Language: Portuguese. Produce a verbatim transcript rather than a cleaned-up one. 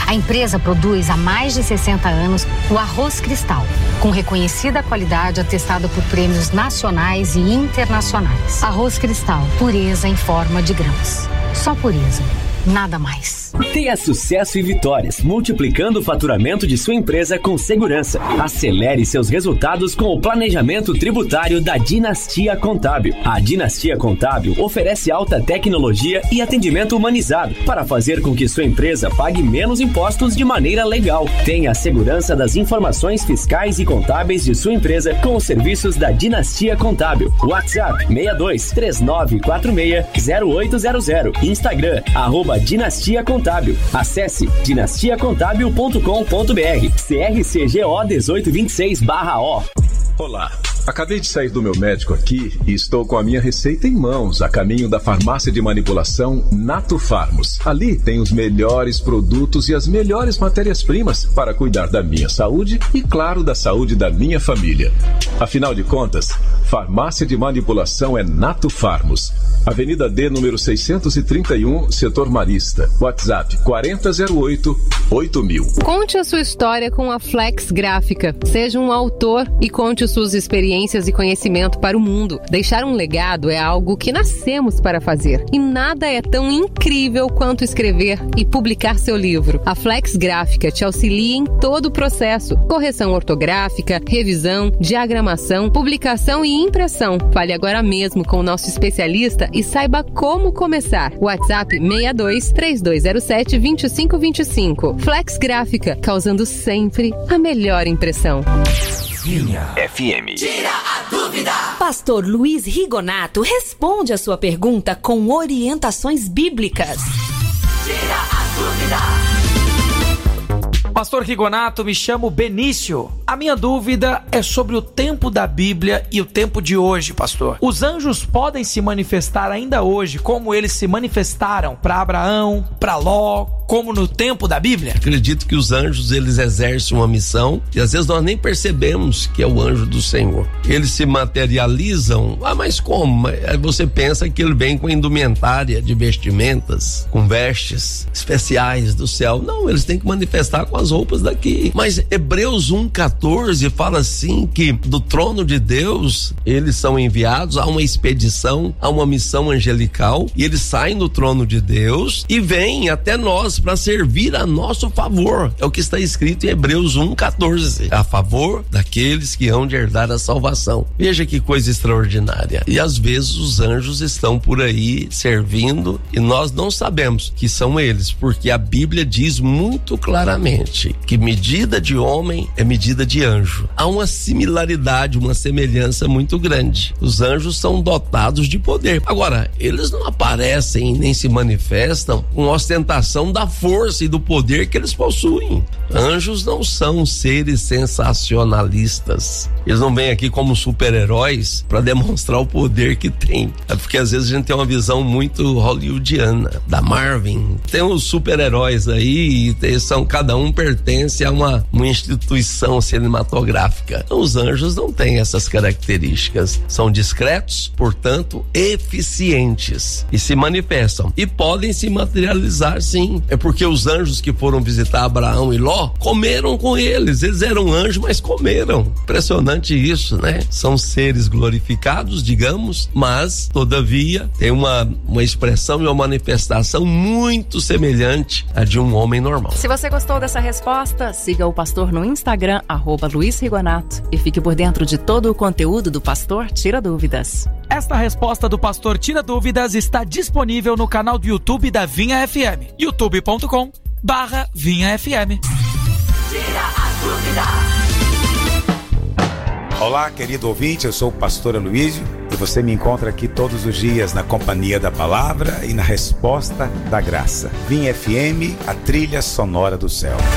A empresa produz há mais de sessenta anos o arroz Cristal, com reconhecida qualidade atestada por prêmios nacionais e internacionais. Arroz Cristal, pureza em forma de grãos. Só pureza, nada mais. Tenha sucesso e vitórias, multiplicando o faturamento de sua empresa com segurança. Acelere seus resultados com o planejamento tributário da Dinastia Contábil. A Dinastia Contábil oferece alta tecnologia e atendimento humanizado para fazer com que sua empresa pague menos impostos de maneira legal. Tenha a segurança das informações fiscais e contábeis de sua empresa com os serviços da Dinastia Contábil. WhatsApp seis dois três nove quatro seis zero oito zero zero. Instagram, arroba Dinastia Contábil. Acesse dinastia contábil ponto com ponto b r. C R C G O dezoito vinte e seis barra O. Olá, acabei de sair do meu médico aqui e estou com a minha receita em mãos, a caminho da farmácia de manipulação Nato Farmos. Ali tem os melhores produtos e as melhores matérias-primas para cuidar da minha saúde e, claro, da saúde da minha família. Afinal de contas, farmácia de manipulação é Nato Farmos. Avenida D, número seiscentos e trinta e um, Setor Marista. WhatsApp quarenta zero oito oito mil. Conte a sua história com a Flex Gráfica. Seja um autor e conte suas experiências e conhecimento para o mundo. Deixar um legado é algo que nascemos para fazer. E nada é tão incrível quanto escrever e publicar seu livro. A Flex Gráfica te auxilia em todo o processo. Correção ortográfica, revisão, diagramação, publicação e impressão. Fale agora mesmo com o nosso especialista e saiba como começar. WhatsApp seis dois três dois zero sete dois cinco dois cinco. Flex Gráfica, causando sempre a melhor impressão. Vinha F M. Tira a dúvida. Pastor Luiz Rigonato responde a sua pergunta com orientações bíblicas. Tira a dúvida. Pastor Rigonato, me chamo Benício. A minha dúvida é sobre o tempo da Bíblia e o tempo de hoje, pastor. Os anjos podem se manifestar ainda hoje como eles se manifestaram para Abraão, para Ló, como no tempo da Bíblia? Acredito que os anjos, eles exercem uma missão e às vezes nós nem percebemos que é o anjo do Senhor. Eles se materializam, ah, mas como? Aí você pensa que ele vem com indumentária de vestimentas, com vestes especiais do céu. Não, eles têm que manifestar com as roupas daqui. Mas Hebreus um, quatorze fala assim que do trono de Deus eles são enviados a uma expedição, a uma missão angelical, e eles saem do trono de Deus e vêm até nós para servir a nosso favor. É o que está escrito em Hebreus um, quatorze, a favor daqueles que hão de herdar a salvação. Veja que coisa extraordinária. E às vezes os anjos estão por aí servindo e nós não sabemos que são eles, porque a Bíblia diz muito claramente que medida de homem é medida de anjo. Há uma similaridade, uma semelhança muito grande. Os anjos são dotados de poder. Agora, eles não aparecem nem se manifestam com ostentação da força e do poder que eles possuem. Anjos não são seres sensacionalistas. Eles não vêm aqui como super-heróis para demonstrar o poder que tem. É porque às vezes a gente tem uma visão muito hollywoodiana, da Marvel. Tem os super-heróis aí, e são, cada um pertence a uma, uma instituição cinematográfica. Então, os anjos não têm essas características. São discretos, portanto, eficientes. E se manifestam. E podem se materializar, sim. É porque os anjos que foram visitar Abraão e Ló comeram com eles. Eles eram anjos, mas comeram. Impressionante isso, né? São seres glorificados, digamos, mas, todavia, tem uma, uma expressão e uma manifestação muito semelhante à de um homem normal. Se você gostou dessa resposta, siga o pastor no Instagram, arroba Luiz Rigonato, e fique por dentro de todo o conteúdo do Pastor Tira Dúvidas. Esta resposta do Pastor Tira Dúvidas está disponível no canal do YouTube da Vinha F M, youtube ponto com barra Vinha F M. Tira a dúvida. Olá, querido ouvinte, eu sou o pastor Aloísio e você me encontra aqui todos os dias na companhia da palavra e na resposta da graça. Vinha F M, a trilha sonora do céu.